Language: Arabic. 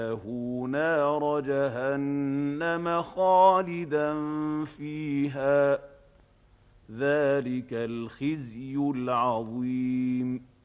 له نار جهنم خالدا فيها ذلك الخزي العظيم